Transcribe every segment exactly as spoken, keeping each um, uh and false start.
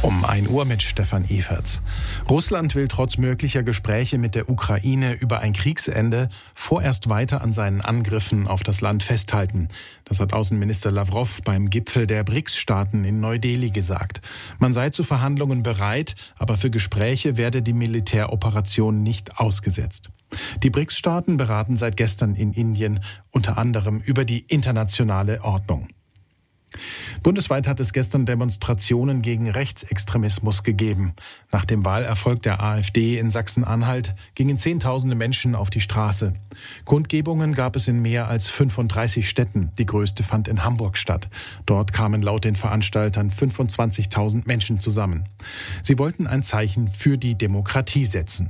Um ein Uhr mit Stefan Everts. Russland will trotz möglicher Gespräche mit der Ukraine über ein Kriegsende vorerst weiter an seinen Angriffen auf das Land festhalten. Das hat Außenminister Lawrow beim Gipfel der B R I C S-Staaten in Neu-Delhi gesagt. Man sei zu Verhandlungen bereit, aber für Gespräche werde die Militäroperation nicht ausgesetzt. Die B R I C S-Staaten beraten seit gestern in Indien unter anderem über die internationale Ordnung. Bundesweit hat es gestern Demonstrationen gegen Rechtsextremismus gegeben. Nach dem Wahlerfolg der AfD in Sachsen-Anhalt gingen Zehntausende Menschen auf die Straße. Kundgebungen gab es in mehr als fünfunddreißig Städten. Die größte fand in Hamburg statt. Dort kamen laut den Veranstaltern fünfundzwanzigtausend Menschen zusammen. Sie wollten ein Zeichen für die Demokratie setzen.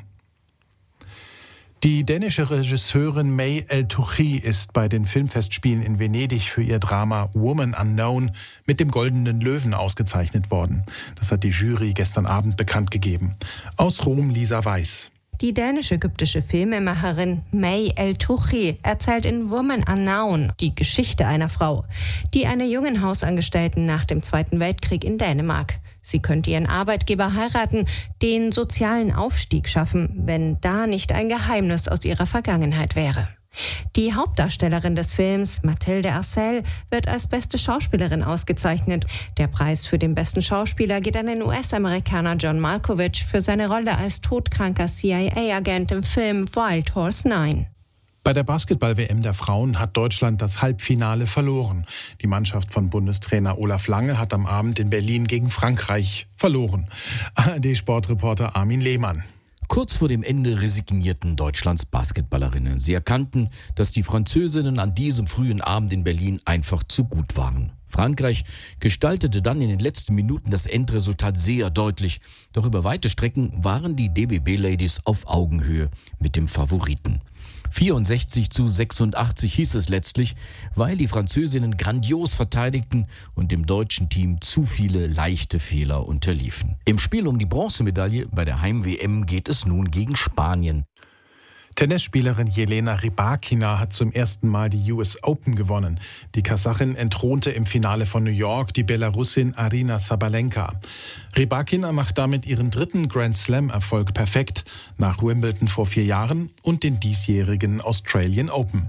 Die dänische Regisseurin May El-Touchi ist bei den Filmfestspielen in Venedig für ihr Drama Woman Unknown mit dem Goldenen Löwen ausgezeichnet worden. Das hat die Jury gestern Abend bekannt gegeben. Aus Rom Lisa Weiß. Die dänisch-ägyptische Filmemacherin May El-Touchi erzählt in Woman Unknown die Geschichte einer Frau, die einer jungen Hausangestellten nach dem Zweiten Weltkrieg in Dänemark. Sie könnte ihren Arbeitgeber heiraten, den sozialen Aufstieg schaffen, wenn da nicht ein Geheimnis aus ihrer Vergangenheit wäre. Die Hauptdarstellerin des Films, Mathilde Arcel, wird als beste Schauspielerin ausgezeichnet. Der Preis für den besten Schauspieler geht an den U S-Amerikaner John Malkovich für seine Rolle als todkranker C I A-Agent im Film Wild Horse neun. Bei der Basketball-W M der Frauen hat Deutschland das Halbfinale verloren. Die Mannschaft von Bundestrainer Olaf Lange hat am Abend in Berlin gegen Frankreich verloren. A R D-Sportreporter Armin Lehmann. Kurz vor dem Ende resignierten Deutschlands Basketballerinnen. Sie erkannten, dass die Französinnen an diesem frühen Abend in Berlin einfach zu gut waren. Frankreich gestaltete dann in den letzten Minuten das Endresultat sehr deutlich. Doch über weite Strecken waren die D B B-Ladies auf Augenhöhe mit dem Favoriten. vierundsechzig zu sechsundachtzig hieß es letztlich, weil die Französinnen grandios verteidigten und dem deutschen Team zu viele leichte Fehler unterliefen. Im Spiel um die Bronzemedaille bei der Heim-W M geht es nun gegen Spanien. Tennisspielerin Jelena Rybakina hat zum ersten Mal die U S Open gewonnen. Die Kasachin entthronte im Finale von New York die Belarusin Aryna Sabalenka. Rybakina macht damit ihren dritten Grand-Slam-Erfolg perfekt, nach Wimbledon vor vier Jahren und den diesjährigen Australian Open.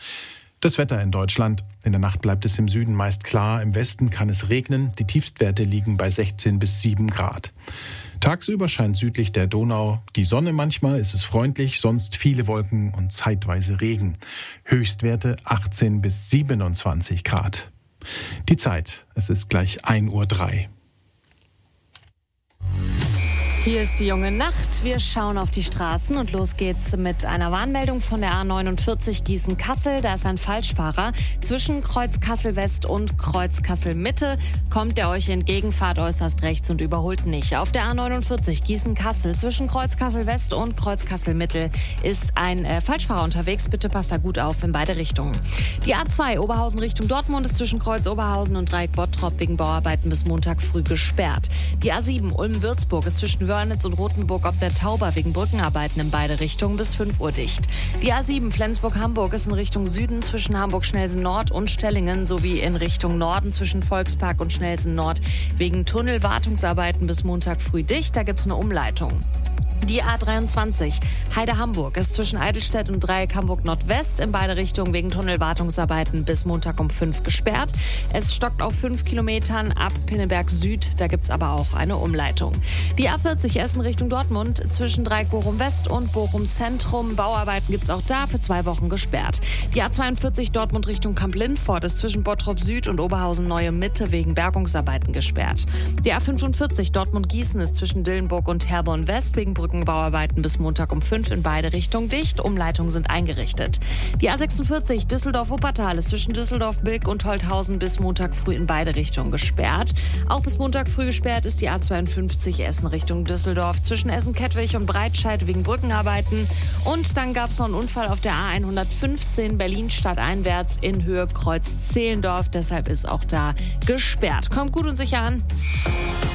Das Wetter in Deutschland. In der Nacht bleibt es im Süden meist klar, im Westen kann es regnen. Die Tiefstwerte liegen bei sechzehn bis sieben Grad. Tagsüber scheint südlich der Donau die Sonne, manchmal ist es freundlich, sonst viele Wolken und zeitweise Regen. Höchstwerte achtzehn bis siebenundzwanzig Grad. Die Zeit, es ist gleich ein Uhr drei. Hier ist die junge Nacht. Wir schauen auf die Straßen und los geht's mit einer Warnmeldung von der A neunundvierzig Gießen-Kassel. Da ist ein Falschfahrer. Zwischen Kreuz Kassel-West und Kreuz Kassel-Mitte kommt er euch entgegen, fahrt äußerst rechts und überholt nicht. Auf der A neunundvierzig Gießen-Kassel zwischen Kreuz Kassel-West und Kreuz Kassel-Mitte ist ein äh, Falschfahrer unterwegs. Bitte passt da gut auf in beide Richtungen. Die A zwei Oberhausen Richtung Dortmund ist zwischen Kreuz Oberhausen und Dreieck Bottrop wegen Bauarbeiten bis Montag früh gesperrt. Die A sieben Ulm-Würzburg ist zwischen Wörnitz und Rothenburg ob der Tauber wegen Brückenarbeiten in beide Richtungen bis fünf Uhr dicht. Die A sieben Flensburg-Hamburg ist in Richtung Süden zwischen Hamburg-Schnelsen-Nord und Stellingen sowie in Richtung Norden zwischen Volkspark und Schnelsen-Nord wegen Tunnelwartungsarbeiten bis Montag früh dicht. Da gibt es eine Umleitung. Die A dreiundzwanzig Heide-Hamburg ist zwischen Eidelstedt und Dreieck Hamburg-Nordwest in beide Richtungen wegen Tunnelwartungsarbeiten bis Montag um fünf gesperrt. Es stockt auf fünf Kilometern ab Pinneberg Süd, da gibt's aber auch eine Umleitung. Die A vierzig Essen Richtung Dortmund zwischen Dreieck Bochum-West und Bochum-Zentrum. Bauarbeiten gibt's auch da, für zwei Wochen gesperrt. Die A zweiundvierzig Dortmund Richtung Kamp-Lindfort ist zwischen Bottrop Süd und Oberhausen-Neue Mitte wegen Bergungsarbeiten gesperrt. Die A fünfundvierzig Dortmund-Gießen ist zwischen Dillenburg und Herborn-West wegen Brückenbauarbeiten bis Montag um fünf in beide Richtungen dicht. Umleitungen sind eingerichtet. Die A sechsundvierzig Düsseldorf-Wuppertal ist zwischen Düsseldorf-Bilk und Holthausen bis Montag früh in beide Richtungen gesperrt. Auch bis Montag früh gesperrt ist die A zweiundfünfzig Essen Richtung Düsseldorf zwischen Essen-Kettwig und Breitscheid wegen Brückenarbeiten. Und dann gab es noch einen Unfall auf der A hundertfünfzehn Berlin stadteinwärts in Höhe Kreuz Zehlendorf. Deshalb ist auch da gesperrt. Kommt gut und sicher an.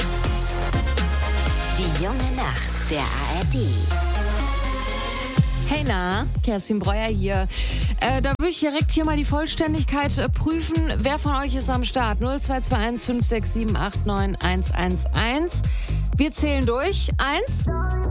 Die junge Nacht der A R D. Hey na, Kerstin Breuer hier. Äh, da würde ich direkt hier mal die Vollständigkeit äh, prüfen. Wer von euch ist am Start? null zwei zwei eins fünf sechs sieben acht neun eins eins eins. Wir zählen durch. Eins,